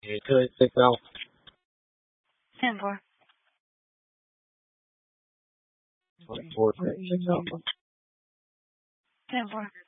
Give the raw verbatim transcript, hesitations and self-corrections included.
你这这个 ten four. four six six alpha. ten four.